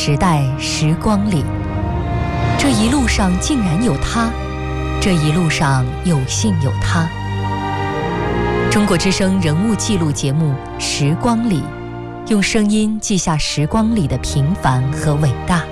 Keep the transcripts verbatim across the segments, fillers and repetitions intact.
时代时光里，这一路上竟然有他，这一路上有幸有他。中国之声人物记录节目《时光里》，用声音记下时光里的平凡和伟大。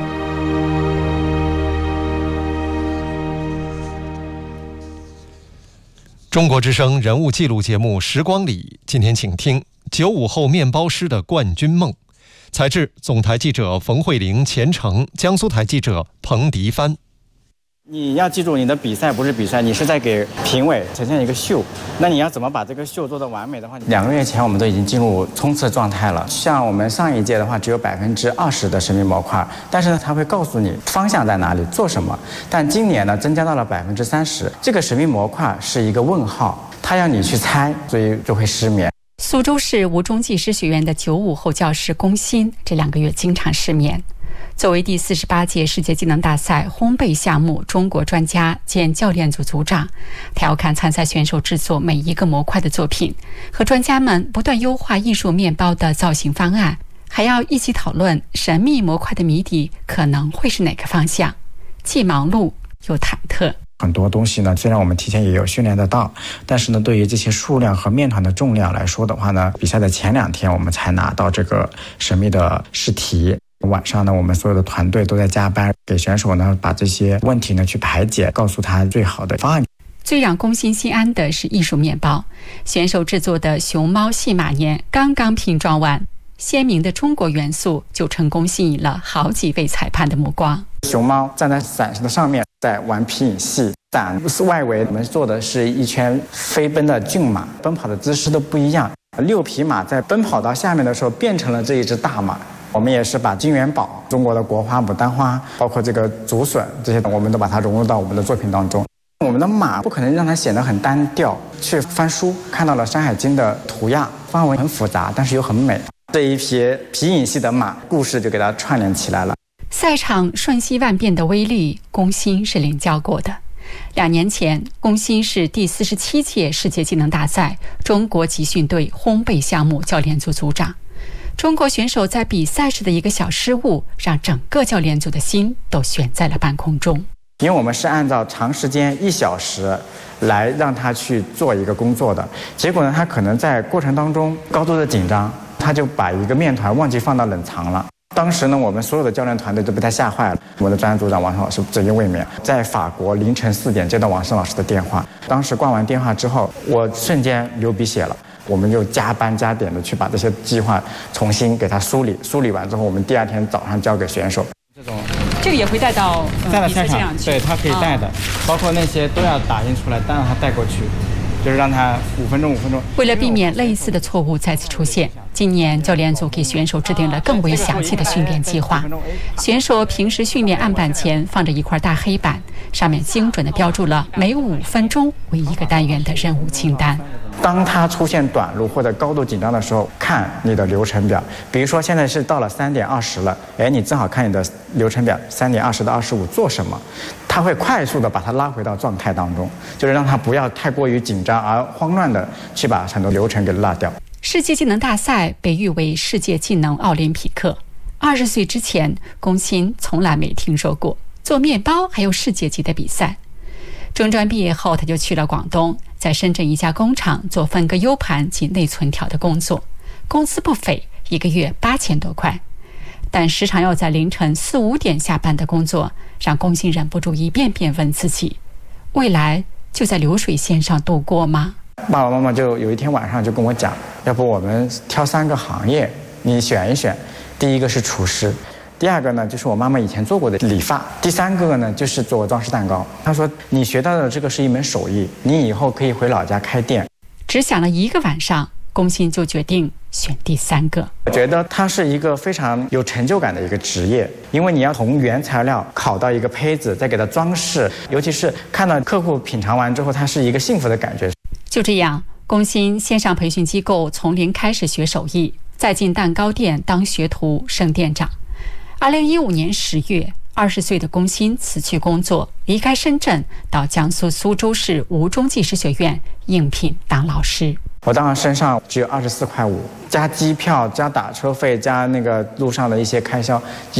中国之声人物记录节目《时光里》，今天请听九五后面包师的冠军梦。采制总台记者冯慧玲、钱程，江苏台记者彭迪帆。 你要记住，你的比赛不是比赛，你是在给评委呈现一个秀。那你要怎么把这个秀做得完美的话，两个月前我们都已经进入冲刺状态了。像我们上一届的话，只有百分之二十的神秘模块，但是呢，它会告诉你方向在哪里，做什么。但今年呢，增加到了百分之三十，这个神秘模块是一个问号，它要你去猜，所以就会失眠。 苏州市吴中技师学院的九五后教师龚鑫这两个月经常失眠。作为第四十八届世界技能大赛烘焙项目中国专家兼教练组组长，他要看参赛选手制作每一个模块的作品，和专家们不断优化艺术面包的造型方案，还要一起讨论神秘模块的谜底可能会是哪个方向，既忙碌又忐忑。 很多东西呢，虽然我们提前也有训练得到，但是呢，对于这些数量和面团的重量来说的话呢，比赛的前两天我们才拿到这个神秘的试题。晚上呢，我们所有的团队都在加班，给选手呢把这些问题呢去排解，告诉他最好的方案。 最让龚鑫心安的是艺术面包，选手制作的熊猫戏马年刚刚拼装完，鲜明的中国元素就成功吸引了好几位裁判的目光。 熊猫站在伞的上面，在玩皮影戏。伞外围我们做的是一圈飞奔的骏马，奔跑的姿势都不一样。六匹马在奔跑到下面的时候，变成了这一只大马。我们也是把金元宝、中国的国花牡丹花，包括这个竹笋这些，我们都把它融入到我们的作品当中。我们的马不可能让它显得很单调，去翻书看到了《山海经》的图样，范围很复杂，但是又很美。这一匹皮影戏的马，故事就给它串联起来了。 赛场瞬息万变的威力，龚鑫是领教过的。两年前，龚鑫是第四十七届世界技能大赛中国集训队烘焙项目教练组组长。中国选手在比赛时的一个小失误，让整个教练组的心都悬在了半空中。 因为我们是按照长时间一小时来让他去做一个工作的，结果呢，他可能在过程当中高度的紧张，他就把一个面团忘记放到冷藏了。当时呢，我们所有的教练团队都被他吓坏了。我们的专业组长王胜老师直接卫冕，在法国凌晨四点接到王胜老师的电话，当时挂完电话之后，我瞬间流鼻血了。我们就加班加点的去把这些计划重新给他梳理，梳理完之后，我们第二天早上交给选手。这种这个也会带到带到赛场，对，他可以带的，哦、包括那些都要打印出来，但让他带过去。就是让他五分钟五分钟。 为了避免类似的错误再次出现，今年教练组给选手制定了更为详细的训练计划。选手平时训练案板前放着一块大黑板，上面精准地标注了每五分钟为一个单元的任务清单。 当他出现短路或者高度紧张的时候，看你的流程表。比如说现在是到了三点二十了，哎，你正好看你的流程表，三点二十到二十五做什么？他会快速的把他拉回到状态当中，就是让他不要太过于紧张而慌乱的去把很多流程给落掉。 世界技能大赛被誉为世界技能奥林匹克。二十岁之前，龚鑫从来没听说过做面包还有世界级的比赛。中专毕业后，他就去了广东，在深圳一家工厂做分割 U 盘及内存条的工作，工资不菲，一个月八千多块。但时常要在凌晨四五点下班的工作，让龚鑫忍不住一遍遍问自己：未来就在流水线上度过吗？ 爸爸妈妈就有一天晚上就跟我讲，要不我们挑三个行业，你选一选。第一个是厨师，第二个呢就是我妈妈以前做过的理发，第三个呢就是做装饰蛋糕。她说你学到的这个是一门手艺，你以后可以回老家开店。 只想了一个晚上，龚鑫就决定选第三个。 我觉得它是一个非常有成就感的一个职业，因为你要从原材料烤到一个胚子，再给它装饰，尤其是看到客户品尝完之后，它是一个幸福的感觉。 就这样，龚鑫先上培训机构从零开始学手艺，再进蛋糕店当学徒升店长。二零一五年十月，二十岁的龚鑫辞去工作，离开深圳，到江苏苏州市吴中技师学院应聘当老师。 我当时身上只有二十四块五，加机票、加打车费、加那个路上的一些开销。